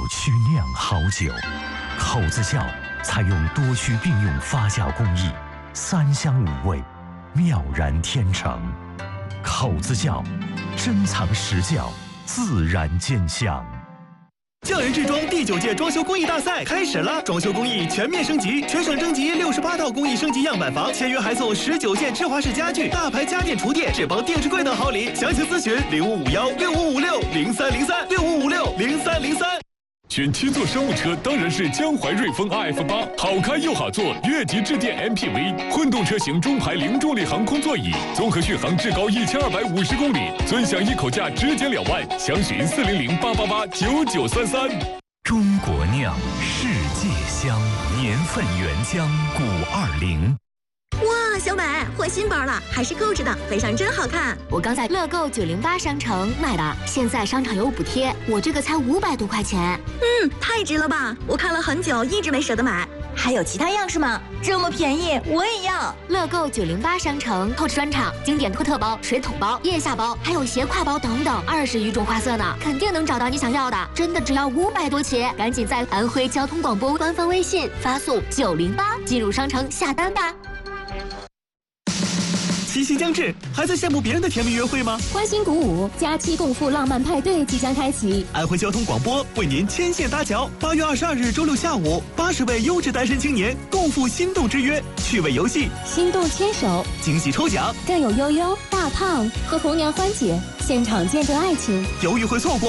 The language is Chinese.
曲酿好酒。口子窖采用多区并用发酵工艺，3香5味，妙然天成。口子窖，珍藏实窖，自然见香。 匠人制装第9届装修工艺大赛开始了，装修工艺全面升级，全省征集68套工艺升级样板房，签约还送19件芝华士家具、大牌家电厨电、智邦电视柜等好礼。详情咨询05516556030365560303。 选7座商务车当然是江淮瑞风 RF8，好开又好坐，越级致电 MPV， 混动车型中排零重力航空座椅，综合续航至高1250公里，尊享一口价直减2万，详询40088889933。 中国酿，世界香，年份原浆520。 哇，小美换新包了，还是购置的，背上真好看。 我刚在乐购908商城买的，现在商场有补贴，我这个才500多块钱。 太值了吧！我看了很久，一直没舍得买。 还有其他样式吗？这么便宜，我也要。 乐购908商城购置专场，经典托特包、水桶包、腋下包，还有斜挎包等等，20余种花色呢，肯定能找到你想要的。真的只要500多起，赶紧在安徽交通广播官方微信发送908进入商城下单吧。 七夕将至，还在羡慕别人的甜蜜约会吗？ 欢欣鼓舞，假期共赴浪漫派对即将开启。 安徽交通广播为您牵线搭桥，8月22日周六下午，80位优质单身青年共赴心动之约，趣味游戏、 心动牵手、 惊喜抽奖， 更有悠悠、大胖和红娘欢姐现场见证爱情。 犹豫会错过。